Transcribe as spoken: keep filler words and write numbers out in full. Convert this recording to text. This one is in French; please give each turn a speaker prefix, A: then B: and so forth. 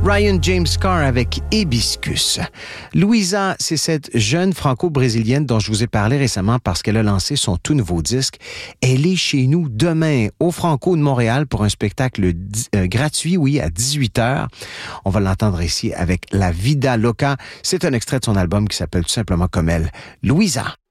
A: Ryan James Carr avec Hibiscus. Louisa, c'est cette jeune franco-brésilienne dont je vous ai parlé récemment parce qu'elle a lancé son tout nouveau disque. Elle est chez nous demain au Franco de Montréal pour un spectacle di- euh, gratuit, oui, à dix-huit heures. On va l'entendre ici avec La Vida Loca. C'est un extrait de son album qui s'appelle tout simplement comme elle, Louisa.